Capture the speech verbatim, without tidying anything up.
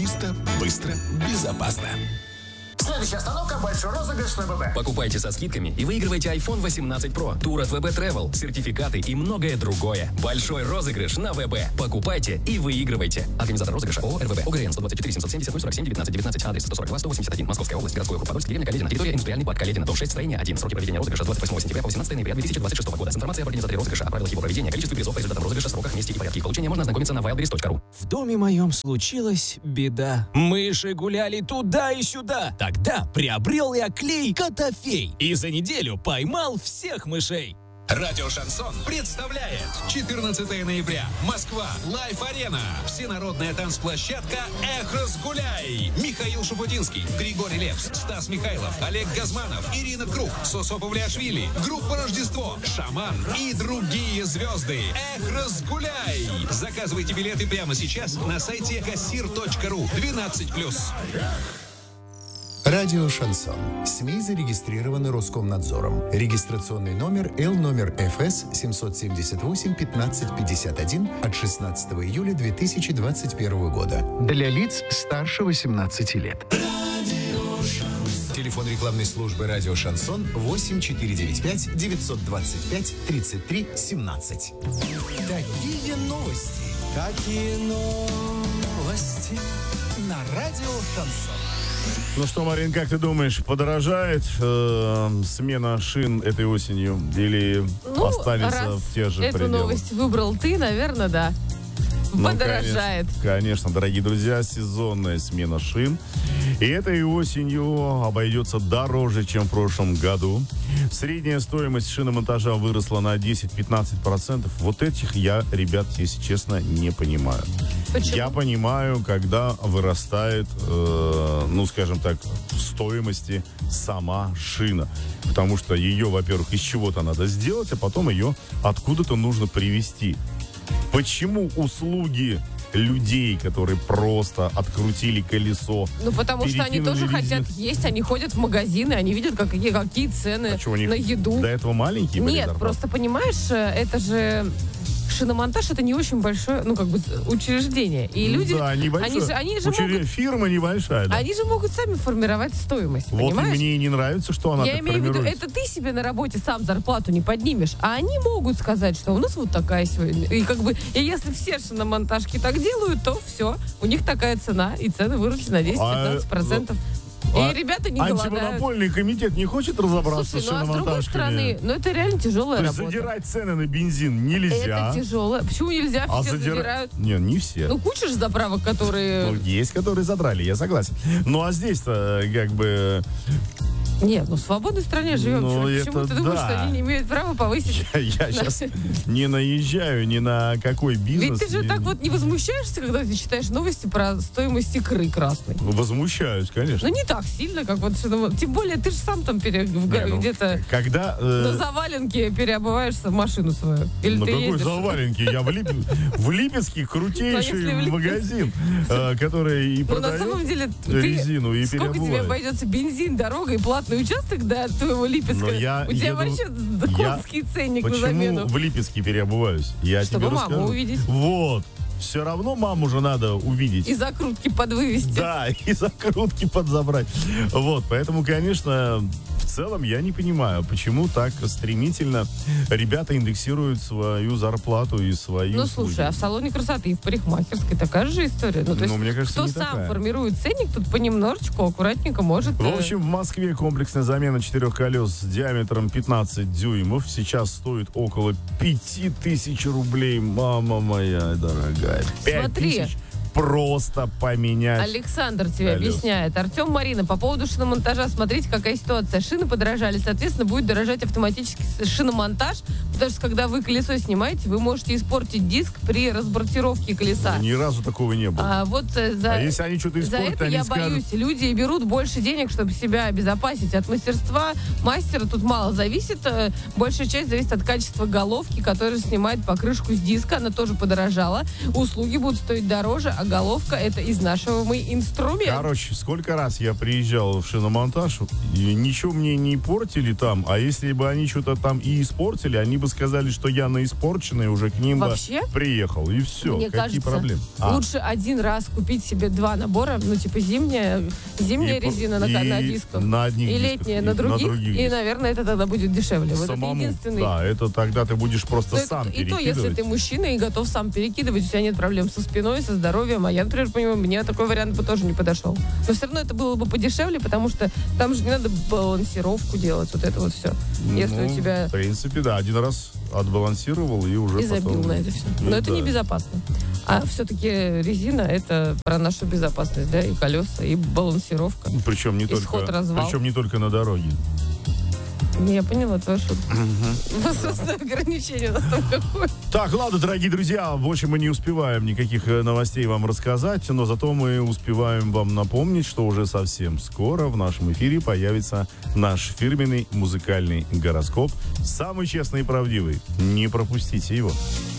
Чисто, быстро, безопасно. Следующая остановка – большой розыгрыш на ВБ. Покупайте со скидками и выигрывайте айфон восемнадцать про, тур от ВБ Travel, сертификаты и многое другое. Большой розыгрыш на ВБ. Покупайте и выигрывайте. Организатор розыгрыша ООО РВБ. ОГРН сто двадцать четыре семьсот семьдесят ноль сорок семь девятнадцать девятнадцать. Адрес сто сорок два сто восемьдесят один. Московская область. Городской округ Подольск. Деревня Каледина. Территория индустриальный парк Каледина. Дом шесть, строение один. Сроки проведения розыгрыша с двадцать восьмого сентября по восемнадцатое ноября две тысячи двадцать шестого года. С информацией об организаторе розыгрыша, о правилах его проведения, количестве призов по результатам розыгрыша, сроках, месте и порядке их получения можно ознакомиться на wildberries точка ру. В доме моем случилась беда. Мыши гуляли туда и сюда. Тогда приобрел я клей Котофей и за неделю поймал всех мышей. Радио Шансон представляет четырнадцатое ноября. Москва. Лайф-арена. Всенародная танцплощадка «Эх, разгуляй». Михаил Шуфутинский, Григорий Лепс, Стас Михайлов, Олег Газманов, Ирина Круг, Сосо Павлиашвили, группа «Рождество», «Шаман» и другие звезды. «Эх, разгуляй». Заказывайте билеты прямо сейчас на сайте кассир точка ру. двенадцать плюс. Радио Шансон. СМИ зарегистрированы Роскомнадзором. Регистрационный номер Л номер ФС семьсот семьдесят восемь пятнадцать пятьдесят один от шестнадцатого июля две тысячи двадцать первого года. Для лиц старше восемнадцати лет. Телефон рекламной службы «Радио Шансон» восемь четыре девять пять девятьсот двадцать пять тридцать три семнадцать. Такие новости, какие новости на Радио Шансон. Ну что, Марин, как ты думаешь, подорожает э, смена шин этой осенью или ну, останется в тех же эту пределах? Эту новость выбрал ты, наверное, да. Ну, подорожает. Конечно, конечно, дорогие друзья, сезонная смена шин. И этой осенью обойдется дороже, чем в прошлом году. Средняя стоимость шиномонтажа выросла на десять-пятнадцать процентов. Вот этих я, ребят, если честно, не понимаю. Почему? Я понимаю, когда вырастает, э, ну, скажем так, в стоимости сама шина. Потому что ее, во-первых, из чего-то надо сделать, а потом ее откуда-то нужно привезти. Почему услуги людей, которые просто открутили колесо? Ну, потому что они тоже резину. Хотят есть, они ходят в магазины, они видят, какие, какие цены а на еду. До этого маленькие были Нет, зарплаты? Просто понимаешь, это же... Шиномонтаж — это не очень большое, ну, как бы, учреждение. И люди... Да, небольшое. Они же, они же Учре... могут, Фирма небольшая, да. Они же могут сами формировать стоимость, вот понимаешь? Мне и не нравится, что она Я так имею в виду, формируется. это ты себе на работе сам зарплату не поднимешь, а они могут сказать, что у нас вот такая сегодня. И как бы, и если все шиномонтажки так делают, то все, у них такая цена, и цены выросли на десять-пятнадцать процентов. А и ребята не голодают. Антимонопольный комитет не хочет разобраться Слушай, с ну а с другой стороны, ну это реально тяжелая То есть работа. задирать цены на бензин нельзя. Это тяжело. Почему нельзя? А Все задира... задирают. Не, не все. Ну куча же заправок, которые... Ну, есть, которые задрали, я согласен. Ну, а здесь-то, как бы... Нет, ну в свободной стране живем. Ну, Почему это ты думаешь, да. что они не имеют права повысить? Я, я сейчас не наезжаю ни на какой бизнес. Ведь ты же ни... так вот не возмущаешься, когда ты читаешь новости про стоимость икры красной. Возмущаюсь, конечно. Ну не так сильно, как вот... Тем более ты же сам там пере... ну, где-то когда, э... на заваленке переобуваешься в машину свою. Или на ты какой ездишь? заваленке? Я в, Лип... в Липецке крутейший ну, магазин, э, который и ну, продает на самом деле, резину ты... и сколько тебе переобувает. обойдется бензин, дорога и платный участок до твоего Липецка? Я У тебя еду... вообще конский ценник Почему на замену. Почему в Липецке переобуваюсь? Я Чтобы тебе маму расскажу. увидеть. Вот. Все равно маму же надо увидеть. И закрутки подвывести. Да, и закрутки подзабрать. Вот, поэтому, конечно, в целом я не понимаю, почему так стремительно ребята индексируют свою зарплату и свои Ну, услуги. слушай, а в салоне красоты и в парикмахерской такая же история. Ну, то есть, ну, мне кажется, кто не сам такая. формирует ценник, тут понемножечку, аккуратненько может... В общем, в Москве комплексная замена четырех колес с диаметром пятнадцать дюймов сейчас стоит около пяти тысяч рублей. Мама моя дорогая. пять тысяч просто поменять. Александр тебе колес. объясняет. Артем, Марина, по поводу шиномонтажа, смотрите, какая ситуация. Шины подорожали, соответственно, будет дорожать автоматически шиномонтаж, потому что, когда вы колесо снимаете, вы можете испортить диск при разбортировке колеса. Ни разу такого не было. А вот за, а если они что-то за испортят, это они я скажут... боюсь. Люди берут больше денег, чтобы себя обезопасить. От мастерства мастера тут мало зависит. Большая часть зависит от качества головки, которая снимает покрышку с диска. Она тоже подорожала. Услуги будут стоить дороже, а головка — это изнашиваемый инструмент. Короче, сколько раз я приезжал в шиномонтаж, и ничего мне не портили там, а если бы они что-то там и испортили, они бы сказали, что я на испорченной, уже к ним Вообще? бы приехал. И все. Мне Какие кажется, проблемы? А. лучше один раз купить себе два набора, ну, типа зимняя, зимняя И по- резина на, и на дисках. на одних и дисках, летняя и на на других. других и, дисках. наверное, это тогда будет дешевле. Вот Самому, это единственный. да, это тогда ты будешь просто Но это- сам и то, перекидывать. если ты мужчина и готов сам перекидывать, у тебя нет проблем со спиной, со здоровьем. А я, например, понимаю, мне такой вариант бы тоже не подошел. Но все равно это было бы подешевле, потому что там же не надо балансировку делать, вот это вот все. Если Ну, у тебя... В принципе, да, один раз отбалансировал и уже И забил потом... на это все. И Но это да. небезопасно. А все-таки резина — это про нашу безопасность, да, и колеса, и балансировка. Причем не, Исход, только, развал. причем не только на дороге. Не, я поняла твою шутку. Возрастное ограничение у нас там какое. Так, ладно, дорогие друзья, больше мы не успеваем никаких э, новостей вам рассказать, но зато мы успеваем вам напомнить, что уже совсем скоро в нашем эфире появится наш фирменный музыкальный гороскоп. Самый честный и правдивый. Не пропустите его.